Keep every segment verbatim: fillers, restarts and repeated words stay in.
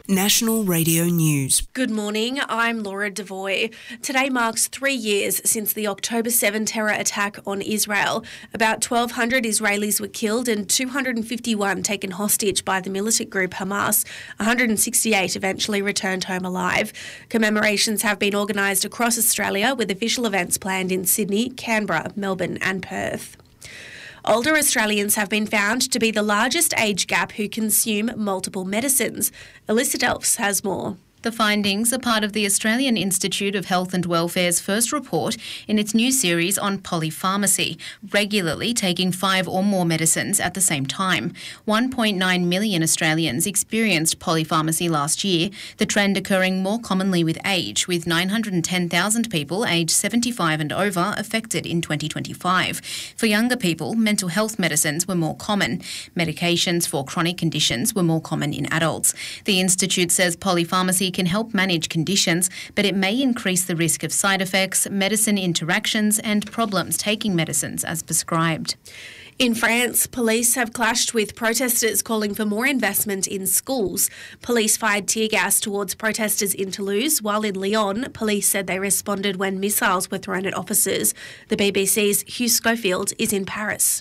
National Radio News. Good morning, I'm Laura Devoy. Today marks three years since the October seventh terror attack on Israel. About twelve hundred Israelis were killed and two hundred fifty-one taken hostage by the militant group Hamas. one hundred sixty-eight eventually returned home alive. Commemorations have been organised across Australia with official events planned in Sydney, Canberra, Melbourne and Perth. Older Australians have been found to be the largest age gap who consume multiple medicines. Alyssa Delphs has more. The findings are part of the Australian Institute of Health and Welfare's first report in its new series on polypharmacy, regularly taking five or more medicines at the same time. one point nine million Australians experienced polypharmacy last year, the trend occurring more commonly with age, with nine hundred ten thousand people aged seventy-five and over affected in twenty twenty-five. For younger people, mental health medicines were more common. Medications for chronic conditions were more common in adults. The Institute says polypharmacy can help manage conditions, but it may increase the risk of side effects, medicine interactions and problems taking medicines as prescribed. In France, police have clashed with protesters calling for more investment in schools. Police fired tear gas towards protesters in Toulouse, while in Lyon, police said they responded when missiles were thrown at officers. The B B C's Hugh Schofield is in Paris.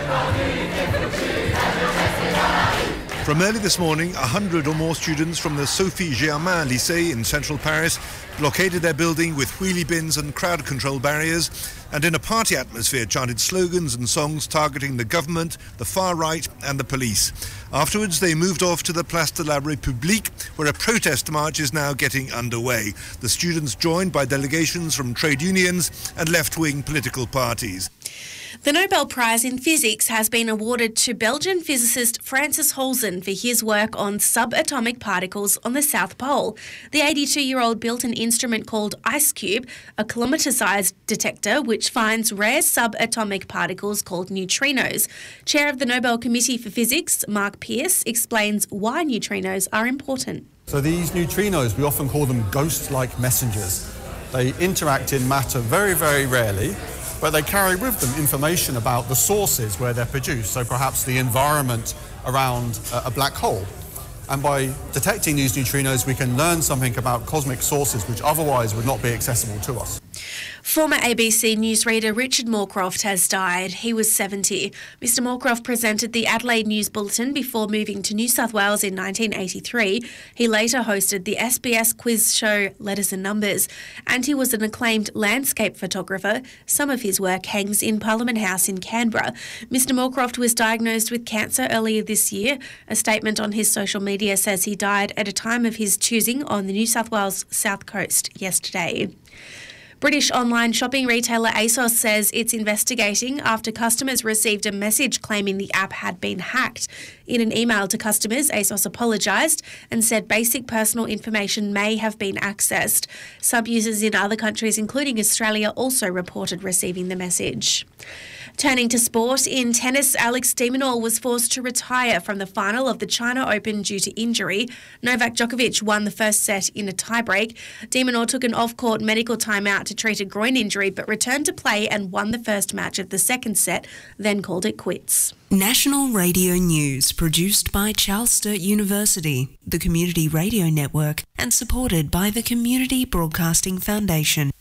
From early this morning, a hundred or more students from the Sophie Germain Lycée in central Paris blockaded their building with wheelie bins and crowd control barriers and in a party atmosphere chanted slogans and songs targeting the government, the far right and the police. Afterwards, they moved off to the Place de la République, where a protest march is now getting underway. The students joined by delegations from trade unions and left-wing political parties. The Nobel Prize in Physics has been awarded to Belgian physicist Francis Holzin for his work on subatomic particles on the South Pole. The eighty-two-year-old built an instrument called IceCube, a kilometre-sized detector which finds rare subatomic particles called neutrinos. Chair of the Nobel Committee for Physics, Mark Pearce, explains why neutrinos are important. So these neutrinos, we often call them ghost-like messengers. They interact in matter very, very rarely, but they carry with them information about the sources where they're produced, so perhaps the environment around a black hole. And by detecting these neutrinos, we can learn something about cosmic sources which otherwise would not be accessible to us. Former A B C newsreader Richard Moorcroft has died. He was seventy. Mister Moorcroft presented the Adelaide News Bulletin before moving to New South Wales in nineteen eighty-three. He later hosted the S B S quiz show Letters and Numbers, and he was an acclaimed landscape photographer. Some of his work hangs in Parliament House in Canberra. Mister Moorcroft was diagnosed with cancer earlier this year. A statement on his social media says he died at a time of his choosing on the New South Wales South Coast yesterday. British online shopping retailer ASOS says it's investigating after customers received a message claiming the app had been hacked. In an email to customers, ASOS apologised and said basic personal information may have been accessed. Sub-users in other countries, including Australia, also reported receiving the message. Turning to sport, in tennis, Alex de Minaur was forced to retire from the final of the China Open due to injury. Novak Djokovic won the first set in a tiebreak. De Minaur took an off-court medical timeout to treat a groin injury but returned to play and won the first match of the second set, then called it quits. National Radio News, produced by Charles Sturt University, the Community Radio Network, and supported by the Community Broadcasting Foundation.